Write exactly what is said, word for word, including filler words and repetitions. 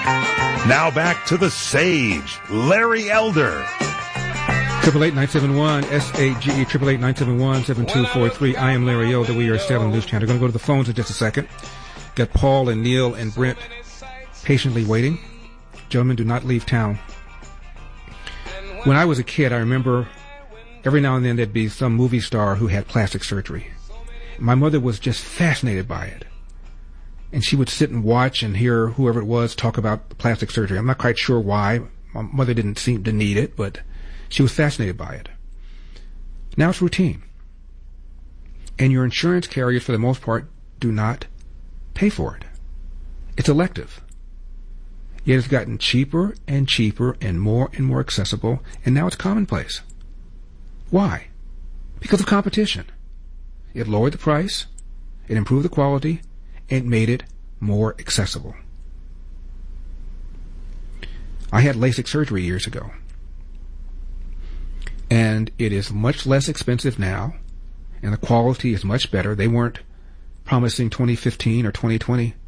Now back to the Sage, Larry Elder. Triple eight nine seven one S A G E triple eight nine seven one seven two four three. I am Larry Elder. We are Salem News Channel. We're going to go to the phones in just a second. Got Paul and Neil and Brent patiently waiting. Gentlemen, do not leave town. When I was a kid, I remember every now and then there'd be some movie star who had plastic surgery. My mother was just fascinated by it. And she would sit and watch and hear whoever it was talk about plastic surgery. I'm not quite sure why. My mother didn't seem to need it, but she was fascinated by it. Now it's routine. And your insurance carriers, for the most part, do not pay for it. It's elective. Yet it's gotten cheaper and cheaper and more and more accessible, and now it's commonplace. Why? Because of competition. It lowered the price, it improved the quality, and made it more accessible. I had LASIK surgery years ago, and it is much less expensive now, and the quality is much better. They weren't promising twenty fifteen or twenty twenty